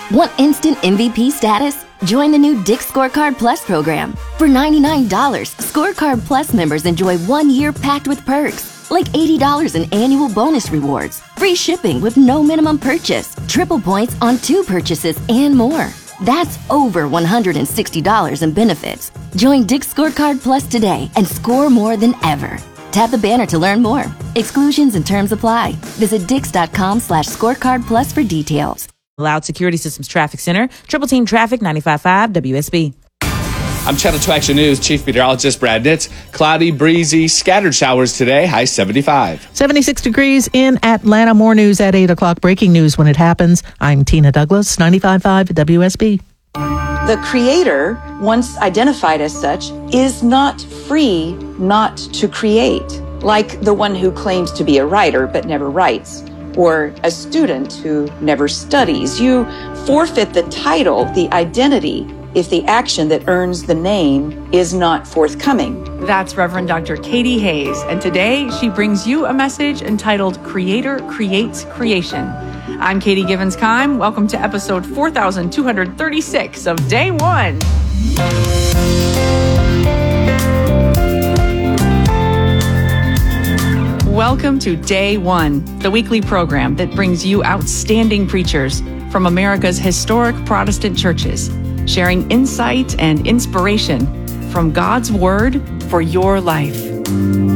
Want instant MVP status? Join the new Dick's Scorecard Plus program. For $99, Scorecard Plus members enjoy 1 year packed with perks, like $80 in annual bonus rewards, free shipping with no minimum purchase, triple points on 2 purchases, and more. That's over $160 in benefits. Join Dick's Scorecard Plus today and score more than ever. Tap the banner to learn more. Exclusions and terms apply. Visit dix.com/scorecard plus for details. Loud Security Systems Traffic Center, Triple Team Traffic, 95.5 WSB. I'm Channel 2 Action News Chief Meteorologist Brad Nitz. Cloudy, breezy, scattered showers today, high 75. 76 degrees in Atlanta. More news at 8 o'clock. Breaking news when it happens. I'm Tina Douglas, 95.5 WSB. The Creator, once identified as such, is not free not to create, like the one who claims to be a writer but never writes, or a student who never studies. You forfeit the title, the identity, if the action that earns the name is not forthcoming. That's Reverend Dr. Katie Hayes, and today she brings you a message entitled Creator Creates Creation. I'm Katie Givens-Kime. Welcome to episode 4236 of Day 1. Welcome to Day 1, the weekly program that brings you outstanding preachers from America's historic Protestant churches, sharing insight and inspiration from God's Word for your life.